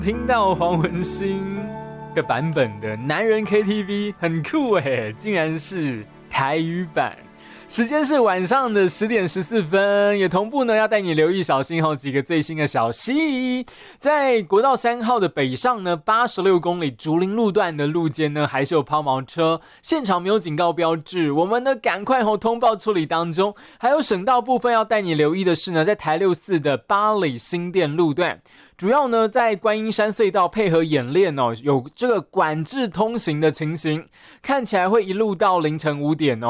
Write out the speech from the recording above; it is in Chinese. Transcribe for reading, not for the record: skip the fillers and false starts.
听到黄文兴的版本的男人 KTV 很酷耶，竟然是台语版。时间是晚上的10点14分，也同步呢要带你留意小心几个最新的消息。在国道3号的北上呢86公里竹林路段的路肩呢还是有抛锚车，现场没有警告标志，我们呢赶快通报处理当中。还有省道部分要带你留意的是呢，在台64的八里新店路段，主要呢在观音山隧道配合演练有这个管制通行的情形，看起来会一路到凌晨5点